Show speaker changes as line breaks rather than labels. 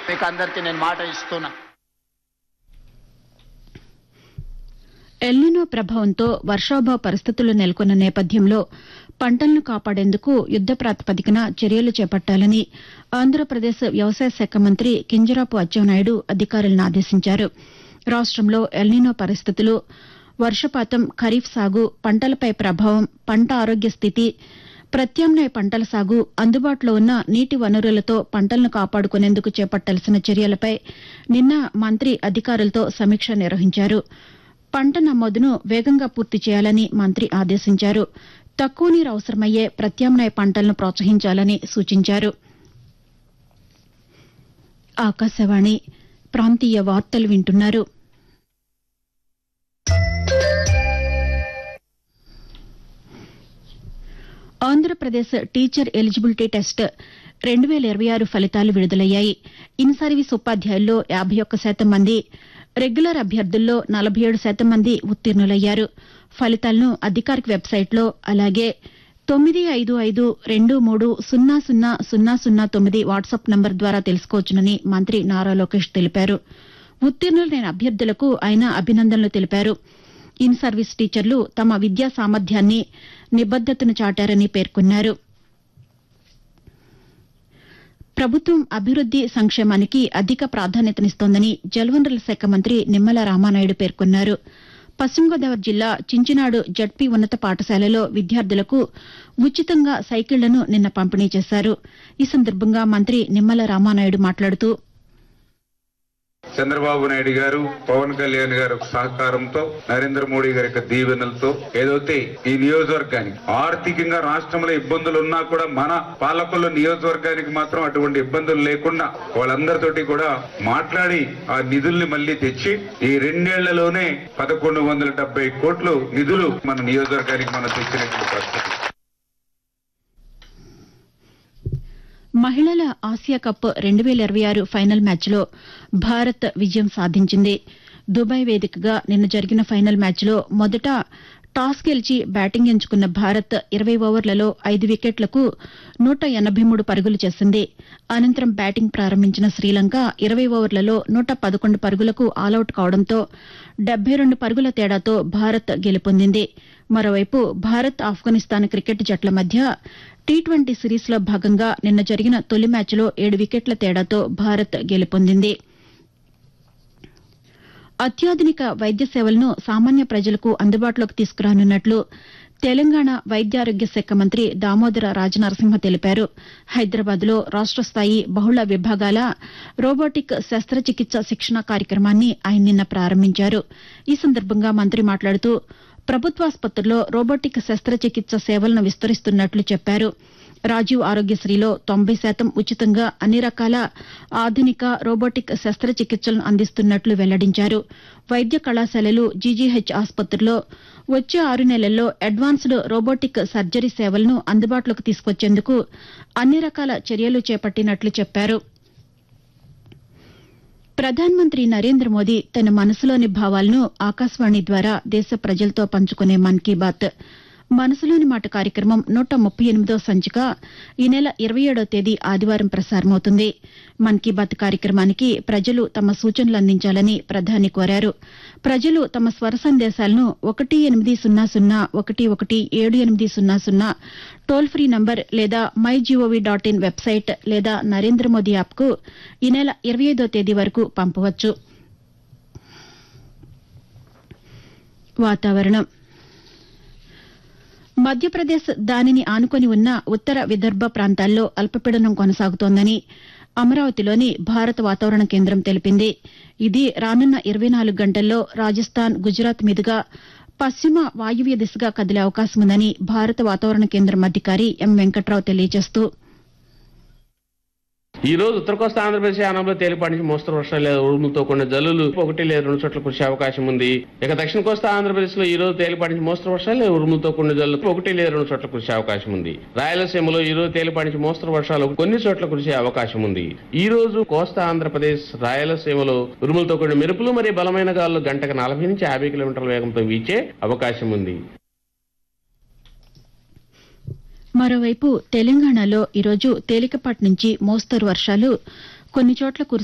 మీకు అందరికీ నేను మాట ఇస్తున్నా.
ఎల్నినో ప్రభావంతో వర్షాభావ పరిస్థితులు నెలకొన్న నేపథ్యంలో పంటలను కాపాడేందుకు యుద్ద ప్రాతిపదికన చర్యలు చేపట్టాలని ఆంధ్రప్రదేశ్ వ్యవసాయ శాఖ మంత్రి కింజరాపు అచ్చెన్నాయుడు అధికారులను ఆదేశించారు. రాష్టంలో ఎల్నినో పరిస్థితులు, వర్షపాతం, ఖరీఫ్ సాగు, పంటలపై ప్రభావం, పంట ఆరోగ్య స్థితి, ప్రత్యామ్నాయ పంటల సాగు, అందుబాటులో ఉన్న నీటి వనరులతో పంటలను కాపాడుకునేందుకు చేపట్టాల్సిన చర్యలపై నిన్న మంత్రి అధికారులతో సమీక్ష నిర్వహించారు. పంట నమోదును వేగంగా పూర్తి చేయాలని మంత్రి ఆదేశించారు. తక్కువ నీరు అవసరమయ్యే ప్రత్యామ్నాయ పంటలను ప్రోత్సహించాలని సూచించారు. ఆకాశవాణి ప్రాంతీయ వార్తలు వింటున్నారు. ఆంధ్రప్రదేశ్ టీచర్ ఎలిజిబిలిటీ టెస్ట్ 2026 ఫలితాలు విడుదలయ్యాయి. ఇన్ సర్వీస్ ఉపాధ్యాయుల్లో 51% మంది, రెగ్యులర్ అభ్యర్థుల్లో 47% మంది ఉత్తీర్ణులయ్యారు. ఫలితాలను అధికారిక వెబ్సైట్లో అలాగే 9552300009 వాట్సాప్ నంబర్ ద్వారా తెలుసుకోవచ్చునని మంత్రి నారా లోకేష్ తెలిపారు. ఉత్తీర్ణులైన అభ్యర్థులకు ఆయన అభినందనలు తెలిపారు. ఇన్ సర్వీస్ టీచర్లు తమ విద్యా సామర్థ్యాన్ని, నిబద్దతను చాటారని పేర్కొన్నారు. ప్రభుత్వం అభివృద్ది, సంక్షేమానికి అధిక ప్రాధాన్యతనిస్తోందని జలవనరుల శాఖ మంత్రి నిమ్మల రామానాయుడు పేర్కొన్నారు. పశ్చిమ గోదావరి జిల్లా చించినాడు జడ్పీ ఉన్నత పాఠశాలలో విద్యార్థులకు ఉచితంగా సైకిళ్లను నిన్న పంపిణీ చేశారు. ఈ సందర్భంగా మంత్రి నిమ్మల రామానాయుడు మాట్లాడుతూ,
చంద్రబాబు నాయుడు గారు, పవన్ కళ్యాణ్ గారు సహకారంతో, నరేంద్ర మోడీ గారి యొక్క దీవెనలతో ఏదైతే ఈ నియోజకవర్గానికి ఆర్థికంగా రాష్ట్రంలో ఇబ్బందులు ఉన్నా కూడా మన పాలకుల నియోజకవర్గానికి మాత్రం అటువంటి ఇబ్బందులు లేకుండా వాళ్ళందరితోటి కూడా మాట్లాడి ఆ నిధుల్ని మళ్లీ తెచ్చి ఈ 2 ఏళ్లలోనే 1170 కోట్లు నిధులు మన నియోజకవర్గానికి మనం తెచ్చినటువంటి పరిస్థితి.
మహిళల ఆసియా కప్ 2026 ఫైనల్ మ్యాచ్లో భారత్ విజయం సాధించింది. దుబాయ్ వేదికగా నిన్న జరిగిన ఫైనల్ మ్యాచ్లో మొదట టాస్ గెలిచి బ్యాటింగ్ ఎంచుకున్న భారత్ 20 ఓవర్లలో 5 వికెట్లకు 183 పరుగులు చేసింది. అనంతరం బ్యాటింగ్ ప్రారంభించిన శ్రీలంక 20 ఓవర్లలో 111 పరుగులకు ఆలౌట్ కావడంతో 72 పరుగుల తేడాతో భారత్ గెలుపొందింది. మరోవైపు భారత్, ఆఫ్ఘనిస్తాన్ క్రికెట్ జట్ల మధ్య టీ20 సిరీస్లో భాగంగా నిన్న జరిగిన తొలి మ్యాచ్లో 7 వికెట్ల తేడాతో భారత్ గెలుపొందింది. అత్యాధునిక వైద్య సేవలను సామాన్య ప్రజలకు అందుబాటులోకి తీసుకురానున్నట్లు తెలంగాణ వైద్యారోగ్య శాఖ మంత్రి దామోదర రాజనరసింహ తెలిపారు. హైదరాబాద్లో రాష్ట స్థాయి బహుళ విభాగాల రోబోటిక్ శస్త్రచికిత్స శిక్షణ కార్యక్రమాన్ని ఆయన నిన్న ప్రారంభించారు. ఈ సందర్భంగా మంత్రి మాట్లాడుతూ, ప్రభుత్వాసుపత్రుల్లో రోబోటిక్ శస్త్రచికిత్స సేవలను విస్తరిస్తున్నట్లు చెప్పారు. రాజీవ్ ఆరోగ్యశ్రీలో 90% ఉచితంగా అన్ని రకాల ఆధునిక రోబోటిక్ శస్త్రచికిత్సలను అందిస్తున్నట్లు వెల్లడించారు. వైద్య కళాశాలలు, జీజీహెచ్ ఆసుపత్రుల్లో వచ్చే 6 నెలల్లో అడ్వాన్స్డ్ రోబోటిక్ సర్జరీ సేవలను అందుబాటులోకి తీసుకొచ్చేందుకు అన్ని రకాల చర్యలు చేపట్టినట్లు చెప్పారు. ప్రధానమంత్రి నరేంద్ర మోదీ తన మనసులోని భావాలను ఆకాశవాణి ద్వారా దేశ ప్రజలతో పంచుకునే మన్ కీ బాత్ మనసులోని మాట కార్యక్రమం 138వ సంచిక ఈ నెల 27వ తేదీ ఆదివారం ప్రసారమవుతుంది. మన్ కీ బాత్ కార్యక్రమానికి ప్రజలు తమ సూచనలు అందించాలని ప్రధాని కోరారు. ప్రజలు తమ స్వర సందేశాలను 180011780 టోల్ ఫ్రీ నంబర్ లేదా mygov.in వెబ్సైట్ లేదా నరేంద్ర మోదీ యాప్కు ఈ నెల 25వ తేదీ వరకు పంపవచ్చు. వాతావరణం. మధ్యప్రదేశ్, దానిని ఆనుకొని ఉన్న ఉత్తర విదర్భ ప్రాంతాల్లో అల్పపీడనం కొనసాగుతోందని అమరావతిలోని భారత వాతావరణ కేంద్రం తెలిపింది. ఇది రానున్న 24 గంటల్లో రాజస్థాన్, గుజరాత్ మీదుగా పశ్చిమ వాయువ్య దిశగా కదిలే అవకాశముందని భారత వాతావరణ కేంద్రం అధికారి ఎం వెంకట్రావు తెలియజేస్తూ,
ఈ రోజు ఉత్తర కోస్తా ఆంధ్రప్రదేశ్ యానంలో తేలిపాటి నుంచి మోస్తరు వర్షాలు లేదా ఉరుములతో కూడిన జల్లులు 1 లేదా 2 చోట్ల కురిసే అవకాశం ఉంది. ఇక దక్షిణ కోస్తా ఆంధ్రప్రదేశ్ లో ఈ రోజు తేలిపాటి నుంచి మోస్తరు వర్షాలు లేదా ఉరుములతో కూడిన జల్లులు 1 లేదా 2 చోట్ల కురిసే అవకాశం ఉంది. రాయలసీమలో ఈ రోజు తేలిపాటి నుంచి మోస్తరు వర్షాలు కొన్ని చోట్ల కురిసే అవకాశం ఉంది. ఈ రోజు కోస్తా ఆంధ్రప్రదేశ్, రాయలసీమలో ఉరుములతో కూడిన మెరుపులు మరియు బలమైన గాలులు గంటకు 40 నుంచి 50 కిలోమీటర్ల వేగంతో వీచే అవకాశం ఉంది.
మరోవైపు తెలంగాణలో ఈరోజు తేలికపాటి నుంచి మోస్తరు వర్షాలు, కొన్ని చోట్ల